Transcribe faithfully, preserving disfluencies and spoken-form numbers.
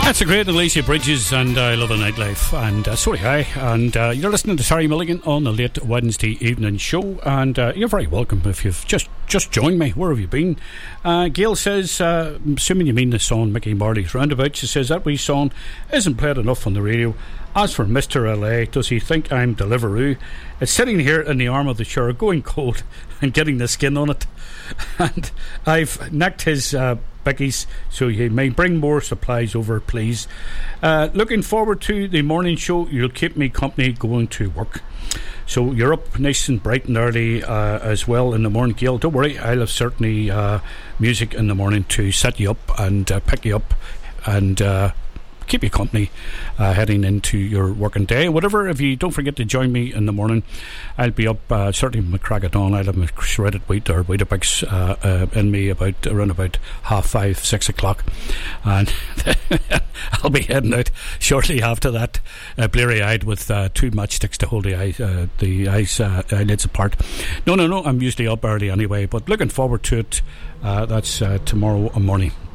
That's a great Alicia Bridges, and I love the nightlife. And uh, sorry, hi, and uh, you're listening to Terry Milligan on the late Wednesday evening show. And uh, you're very welcome if you've just just joined me. Where have you been? Uh, Gail says, uh, assuming you mean the song Mickey Marley's Roundabout, she says that wee song isn't played enough on the radio. As for Mister L A, does he think I'm Deliveroo? It's sitting here in the arm of the chair, going cold and getting the skin on it. And I've nicked his uh, bickies, so he may bring more supplies over, please. Uh, looking forward to the morning show. You'll keep me company going to work. So you're up nice and bright and early uh, as well in the morning, Gail. Don't worry, I'll have certainly uh, music in the morning to set you up and uh, pick you up and uh, keep you company uh, heading into your working day. Whatever, if you don't forget to join me in the morning, I'll be up uh, certainly from the crack of dawn. I'll have my shredded wheat or Weetabix uh, uh, in me about around about half five, six o'clock, and I'll be heading out shortly after that, uh, bleary-eyed with uh, two matchsticks to hold the eye, uh, the eyes uh, eyelids apart. No, no, no. I'm usually up early anyway, but looking forward to it. Uh, that's uh, tomorrow morning.